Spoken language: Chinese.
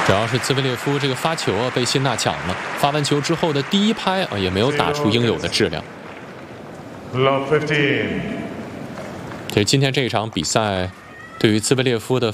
主要是兹维列夫这个发球啊被辛纳抢了，发完球之后的第一拍啊也没有打出应有的质量。 Love 15。 其实今天这一场比赛，对于兹维列夫的